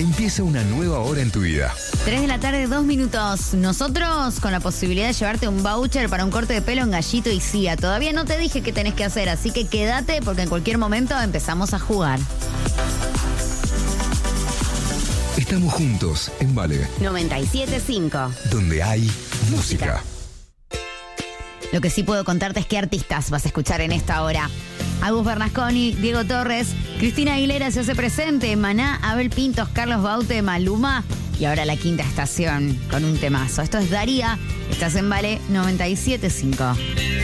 Empieza una nueva hora en tu vida. 3 de la tarde, 2 minutos. Nosotros con la posibilidad de llevarte un voucher para un corte de pelo en Gallito y Cía. Todavía no te dije qué tenés que hacer, así que quédate porque en cualquier momento empezamos a jugar. Estamos juntos en Vale, 97.5. donde hay música. Lo que sí puedo contarte es qué artistas vas a escuchar en esta hora. Agus Bernasconi, Diego Torres, Cristina Aguilera se hace presente, Maná, Abel Pintos, Carlos Baute, Maluma y ahora La Quinta Estación con un temazo. Esto es Daría, estás en Vale 97.5.